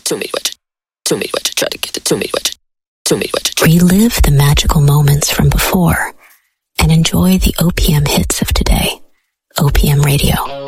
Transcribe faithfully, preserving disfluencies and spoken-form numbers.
to me what, to me what, try to get it to me what, to me what. Relive the magical moments from before and enjoy the O P M hits of today. O P M Radio.